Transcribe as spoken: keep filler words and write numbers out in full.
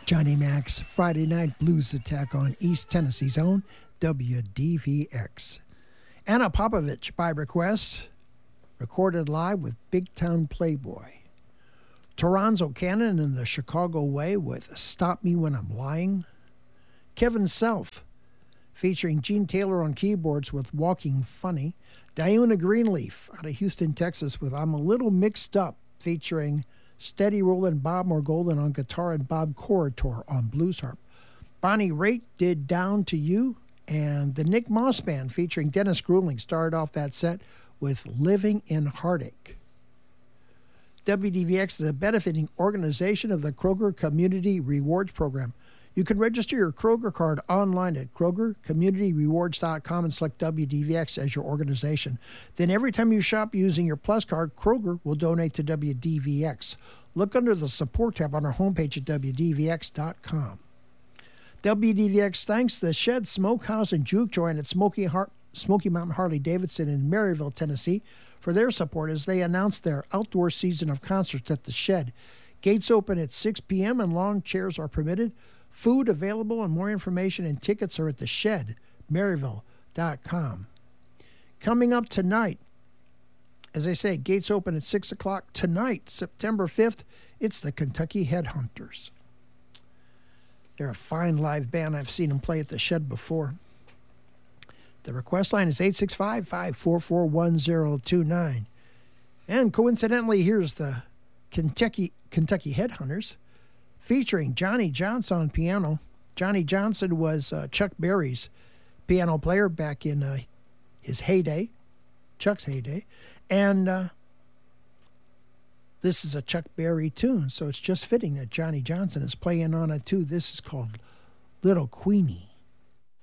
Johnny Mac's Friday Night Blues Attack on East Tennessee's own W D V X. Anna Popovich by request, recorded live with Big Town Playboy. Toronzo Cannon and the Chicago Way with Stop Me When I'm Lying. Kevin Self, featuring Gene Taylor on keyboards with Walking Funny. Diana Greenleaf out of Houston, Texas with I'm a Little Mixed Up, featuring Steady Rollin' Bob Morgolden on guitar and Bob Corritor on blues harp. Bonnie Raitt did Down to You, and the Nick Moss Band featuring Dennis Grueling started off that set with Living in Heartache. W D V X is a benefiting organization of the Kroger Community Rewards Program. You can register your Kroger card online at Kroger Community Rewards dot com and select W D V X as your organization. Then every time you shop using your Plus card, Kroger will donate to W D V X. Look under the support tab on our homepage at W D V X dot com. W D V X thanks the Shed Smokehouse and Juke Joint at Smoky, Har- Smoky Mountain Harley-Davidson in Maryville, Tennessee for their support as they announce their outdoor season of concerts at the Shed. Gates open at six p.m. and lawn chairs are permitted. Food available and more information and tickets are at the shed maryville dot com. Coming up tonight, as I say, gates open at six o'clock tonight, September fifth, it's the Kentucky Headhunters. They're a fine live band. I've seen them play at the Shed before. The request line is eight six five, five four four, one zero two nine. And coincidentally, here's the Kentucky Kentucky Headhunters, featuring Johnny Johnson on piano. Johnny Johnson was uh, Chuck Berry's piano player back in uh, his heyday, Chuck's heyday. And uh, this is a Chuck Berry tune, so it's just fitting that Johnny Johnson is playing on it too. This is called Little Queenie.